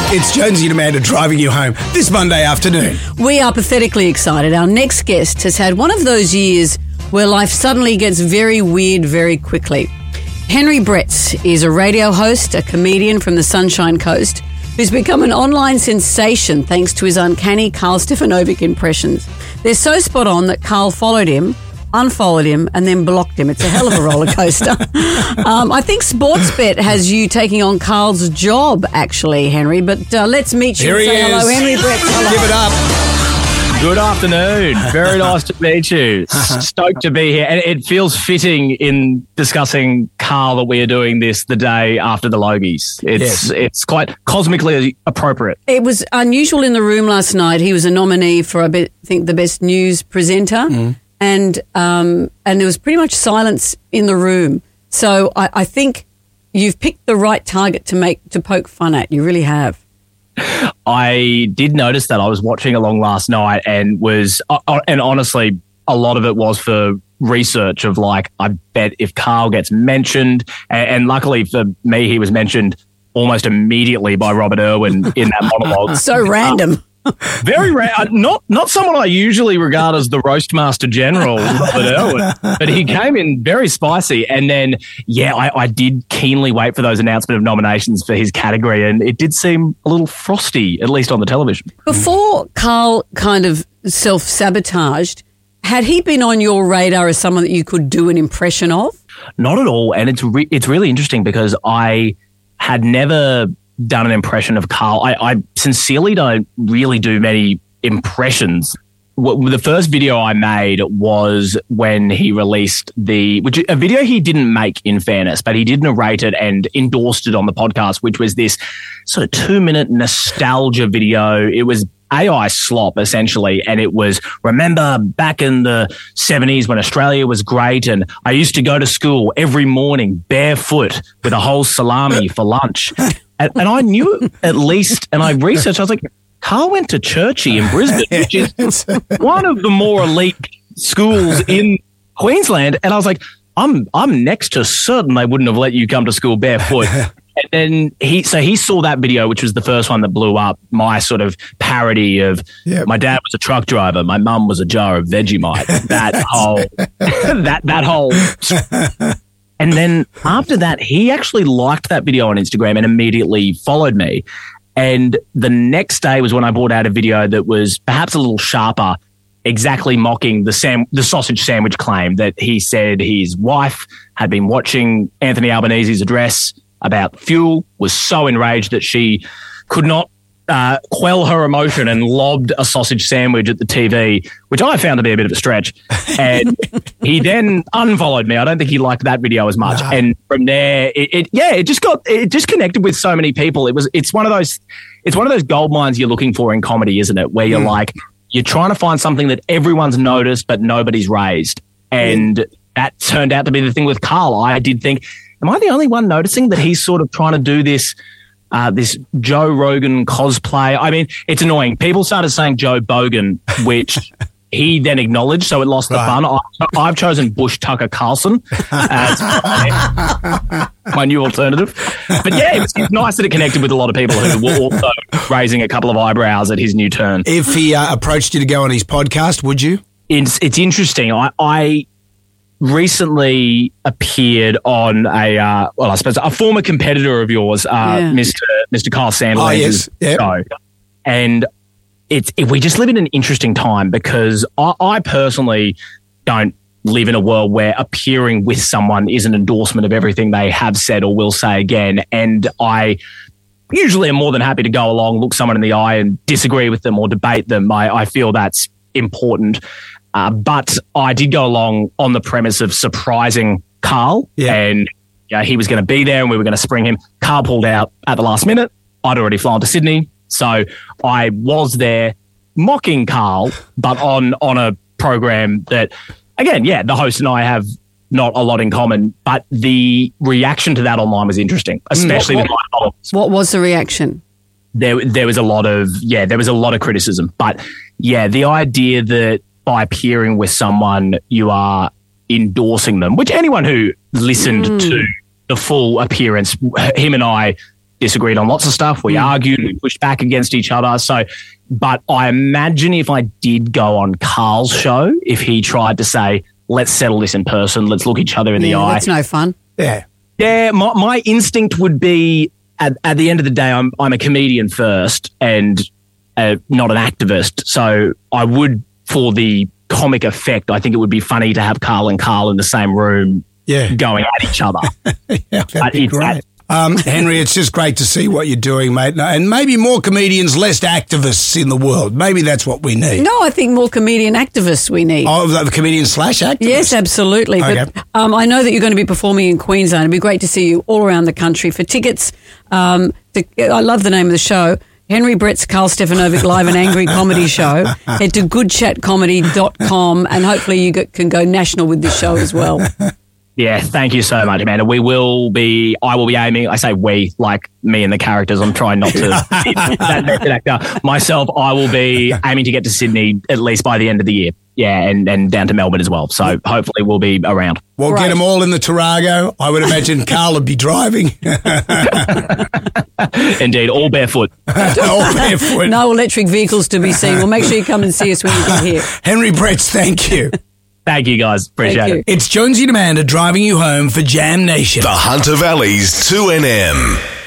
It's Jonesy and Amanda driving you home this Monday afternoon. We are pathetically excited. Our next guest has had one of those years where life suddenly gets very weird very quickly. Henry Bretz is a radio host, a comedian from the Sunshine Coast, who's become an online sensation thanks to his uncanny Carl Stefanovic impressions. They're so spot on that Carl followed him, unfollowed him, and then blocked him. It's a hell of a roller coaster. I think Sportsbet has you taking on Carl's job, actually, Henry. But let's meet you. Here he Say is. hello, Henry Bretz. Hello. Give it up. Good afternoon. Very nice to meet you. Stoked to be here. And it feels fitting in discussing Carl that we are doing this the day after the Logies. It's quite cosmically appropriate. It was unusual in the room last night. He was a nominee for, I think, the best news presenter. And there was pretty much silence in the room. So I think you've picked the right target to poke fun at. You really have. I did notice that. I was watching along last night and honestly, a lot of it was for research of like, I bet if Carl gets mentioned, and luckily for me, he was mentioned almost immediately by Robert Irwin in that monologue. So random. Very rare. Not someone I usually regard as the roastmaster general, Robert Irwin, but he came in very spicy. And then, I did keenly wait for those announcement of nominations for his category, and it did seem a little frosty, at least on the television. Before Carl kind of self-sabotaged, had he been on your radar as someone that you could do an impression of? Not at all. And it's really interesting because I had never done an impression of Carl. I sincerely don't really do many impressions. The first video I made was when he released a video he didn't make, in fairness, but he did narrate it and endorsed it on the podcast, which was this sort of 2-minute nostalgia video. It was AI slop, essentially, and it was, remember back in the 70s when Australia was great and I used to go to school every morning barefoot with a whole salami for lunch. And I knew at least, and I researched, I was like, Carl went to Churchie in Brisbane, which is one of the more elite schools in Queensland. And I was like, I'm next to certain they wouldn't have let you come to school barefoot. And then he saw that video, which was the first one that blew up, my sort of parody of my dad was a truck driver, my mum was a jar of Vegemite. That whole And then after that, he actually liked that video on Instagram and immediately followed me. And the next day was when I brought out a video that was perhaps a little sharper, exactly mocking the sausage sandwich claim that he said his wife had been watching Anthony Albanese's address about fuel, was so enraged that she could not quell her emotion and lobbed a sausage sandwich at the TV, which I found to be a bit of a stretch. And he then unfollowed me. I don't think he liked that video as much. No. And from there, it just connected with so many people. It's one of those gold mines you're looking for in comedy, isn't it? Where you're like, you're trying to find something that everyone's noticed, but nobody's raised. And that turned out to be the thing with Carl. I did think, am I the only one noticing that he's sort of trying to do this Joe Rogan cosplay? I mean, it's annoying. People started saying Joe Bogan, which he then acknowledged, so it lost the fun. I've chosen Bush Tucker Carlson as my new alternative. But it's nice that it connected with a lot of people who were also raising a couple of eyebrows at his new turn. If he approached you to go on his podcast, would you? It's interesting. I recently appeared on a former competitor of yours, Mr. Kyle Sandler's show. And we just live in an interesting time because I personally don't live in a world where appearing with someone is an endorsement of everything they have said or will say again. And I usually am more than happy to go along, look someone in the eye and disagree with them or debate them. I feel that's important. But I did go along on the premise of surprising Carl and he was going to be there and we were going to spring him. Carl pulled out at the last minute. I'd already flown to Sydney. So I was there mocking Carl, but on a program that, again, the host and I have not a lot in common, but the reaction to that online was interesting, especially with my followers. What was the reaction? There was a lot of criticism, but the idea that by appearing with someone, you are endorsing them, which anyone who listened to the full appearance, him and I disagreed on lots of stuff. We argued, we pushed back against each other. So, but I imagine if I did go on Carl's show, if he tried to say, let's settle this in person, let's look each other in the eye. That's no fun. Yeah. Yeah, my instinct would be, at the end of the day, I'm a comedian first and not an activist. So I would, for the comic effect, I think it would be funny to have Carl and Carl in the same room going at each other. Yeah, that'd be great. Henry, it's just great to see what you're doing, mate. And maybe more comedians, less activists in the world. Maybe that's what we need. No, I think more comedian activists we need. Oh, the comedian / activist? Yes, absolutely. Okay. But I know that you're going to be performing in Queensland. It'd be great to see you all around the country. For tickets, I love the name of the show, Henry Brett's Carl Stefanovic Live and Angry Comedy Show. Head to goodchatcomedy.com and hopefully you can go national with this show as well. Yeah, thank you so much, Amanda. I will be aiming, I say we, like me and the characters, I'm trying not to be that method actor. Myself, I will be aiming to get to Sydney at least by the end of the year. Yeah, and down to Melbourne as well. So hopefully we'll be around. We'll get them all in the Tarago. I would imagine Carl would be driving. Indeed, all barefoot. All barefoot. No electric vehicles to be seen. We'll make sure you come and see us when you get here. Henry Bretts, thank you. Thank you, guys. Appreciate it. It's Jonesy and Amanda driving you home for Jam Nation. The Hunter Valley's 2NM.